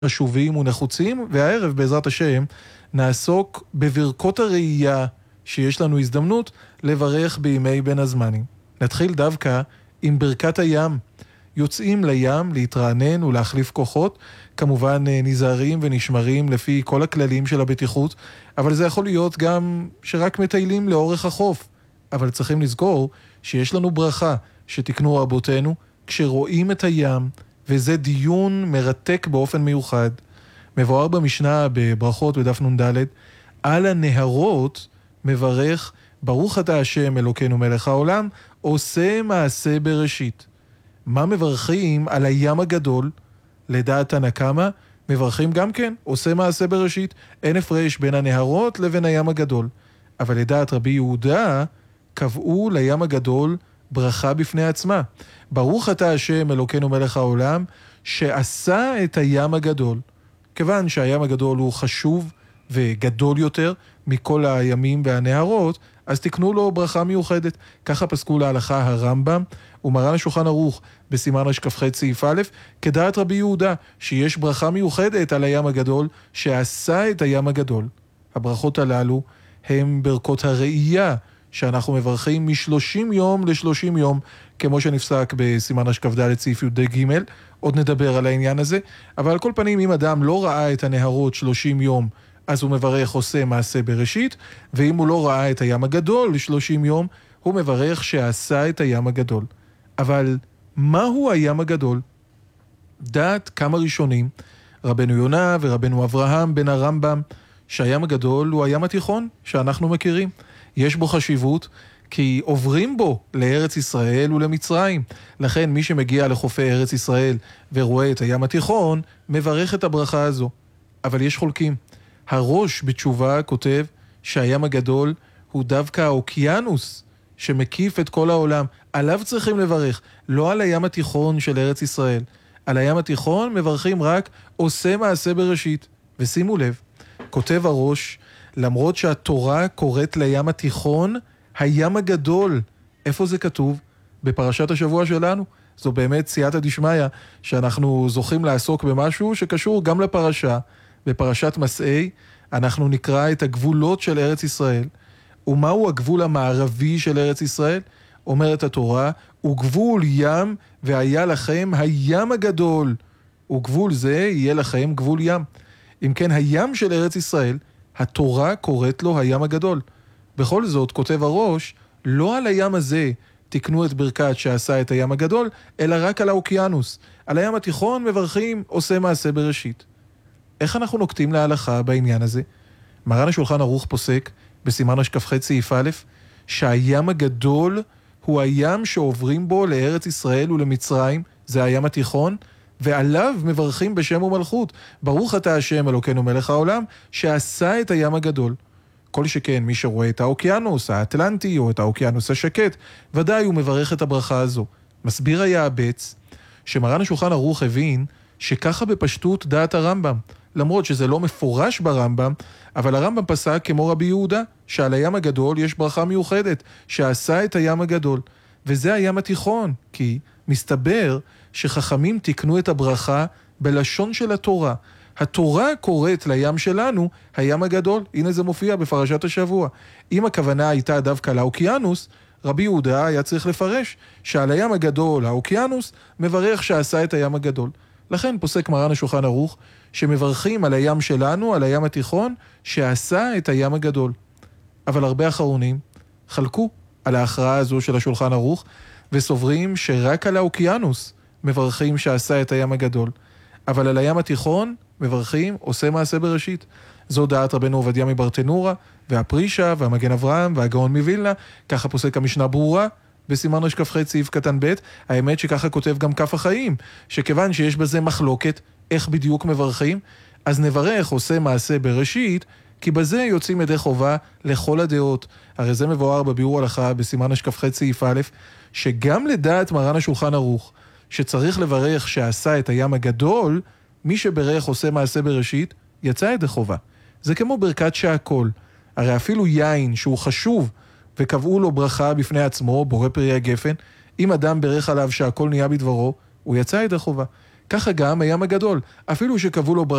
חשובים ונחוצים, והערב בעזרת השם נעסוק בברכות הראייה שיש לנו הזדמנות לברך בימי בין הזמנים. נתחיל דווקא עם ברכת הים. יוצאים לים להתרענן ולהחליף כוחות, כמובן נזהרים ונשמרים לפי כל הכללים של הבטיחות, אבל זה יכול להיות גם שרק מטיילים לאורך החוף. אבל צריכים לזכור שיש לנו ברכה שתקנו רבותינו כשרואים את הים, וזה דיון מרתק באופן מיוחד. מבואר במשנה בברכות בדף נ"ד, על הנהרות מברך ברוך אתה השם אלוקינו מלך העולם, עושה מעשה בראשית. מה מברכים על הים הגדול? לדעת תנא קמא מברכים גם כן, עושה מעשה בראשית. אין הפרש בין הנהרות לבין הים הגדול. אבל לדעת רבי יהודה קבעו לים הגדול ברכה בפני עצמה. ברוך אתה השם אלוקינו מלך העולם שעשה את הים הגדול. כיוון שהים הגדול הוא חשוב וגדול יותר מכל הימים והנהרות, אז תקנו לו ברכה מיוחדת. ככה פסקו להלכה הרמב"ם ומרן השולחן ערוך בסימן רשכ"ח סעיף א', כדעת רבי יהודה שיש ברכה מיוחדת על הים הגדול שעשה את הים הגדול. הברכות הללו הם ברכות הראייה שאנחנו מברכים מ-30 יום ל-30 יום, כמו שנפסק בסימן רשכ"ד סעיף י"ג. עוד נדבר על העניין הזה, אבל על כל פנים, אם אדם לא ראה את הנהרות 30 יום, אז הוא מברך עושה מעשה בראשית, ואם הוא לא ראה את הים הגדול ל-30 יום, הוא מברך שעשה את הים הגדול. אבל מהו הים הגדול? דעת כמה ראשונים, רבנו יונה ורבנו אברהם בן הרמב"ם, שהים הגדול הוא הים התיכון שאנחנו מכירים. יש בו חשיבות כי עוברים בו לארץ ישראל ולמצרים. לכן מי שמגיע לחופי ארץ ישראל ורואה את הים התיכון, מברך את הברכה הזו. אבל יש חולקים. הראש בתשובה כותב שהים הגדול הוא דווקא האוקיינוס שמקיף את כל העולם. עליו צריכים לברך, לא על הים התיכון של ארץ ישראל. על הים התיכון מברכים רק עושה מעשה בראשית. ושימו לב, כותב הראש, למרות שהתורה קוראת לים התיכון הים הגדול. איפה זה כתוב? בפרשת השבוע שלנו. זו באמת סייעתא דשמיא שאנחנו זוכים לעסוק במשהו שקשור גם לפרשה. בפרשת מסעי אנחנו נקרא את הגבולות של ארץ ישראל. ומהו הגבול המערבי של ארץ ישראל? אומרת התורה, וגבול ים והיה לכם הים הגדול. וגבול זה יהיה לכם גבול ים. אם כן, הים של ארץ ישראל, התורה קוראת לו הים הגדול. בכל זאת, כותב הראש, לא על הים הזה תקנו את ברכת שעשה את הים הגדול, אלא רק על האוקיינוס. על הים התיכון מברכים עושה מעשה בראשית. איך אנחנו נוקטים להלכה בעניין הזה? מרן השולחן ערוך פוסק בסימן רשכ"ח סעיף א', שהים הגדול הוא הים שעוברים בו לארץ ישראל ולמצרים, זה הים התיכון, ועליו מברכים בשם ומלכות. ברוך אתה השם אלוקינו מלך העולם שעשה את הים הגדול. כל שכן מי שרואה את האוקיינוס האטלנטי או את האוקיינוס השקט, ודאי הוא מברך את הברכה הזו. מסביר היעבץ שמרן השולחן ערוך הבין שככה בפשטות דעת הרמב"ם. למרות שזה לא מפורש ברמב"ם, אבל הרמב"ם פסק כמו רבי יהודה, שעל הים הגדול יש ברכה מיוחדת, שעשה את הים הגדול. וזה הים התיכון, כי מסתבר שחכמים תקנו את הברכה בלשון של התורה. התורה קוראת לים שלנו הים הגדול. הנה זה מופיע בפרשת השבוע. אם הכוונה הייתה דווקא לאוקיינוס, רבי יהודה היה צריך לפרש שעל הים הגדול, האוקיינוס, מברך שעשה את הים הגדול. לכן פוסק מרן השולחן ערוך שמברכים על הים שלנו, על הים התיכון, שעשה את הים הגדול. אבל הרבה אחרונים חלקו על ההכרעה הזו של השולחן ערוך, וסוברים שרק על האוקיינוס מברכים שעשה את הים הגדול. אבל על הים התיכון מברכים עושה מעשה בראשית. זו דעת רבנו עובדיה מברטנורה, והפרישה, והמגן אברהם, והגאון מווילנה. ככה פוסק המשנה ברורה בסימן רשכ"ח סעיף קטן ב'. האמת שככה כותב גם כף החיים, שכיוון שיש בזה מחלוקת איך בדיוק מברכים, אז נברך עושה מעשה בראשית, כי בזה יוצאים ידי חובה לכל הדעות. הרי זה מבואר בביאור הלכה בסימן רשכ"ח סעיף א', שגם לדעת מרן השולחן ערוך שצריך לברך שעשה את הים הגדול, מי שברך עושה מעשה בראשית יצא ידי חובה. זה כמו ברכת שהכל. הרי אפילו יין שהוא חשוב וקבעו לו ברכה בפני עצמו, בורא פרי הגפן, אם אדם ברך עליו שהכל נהיה בדברו, הוא יצא ידי חובה. ככה גם הים הגדול, אפילו שקבעו לו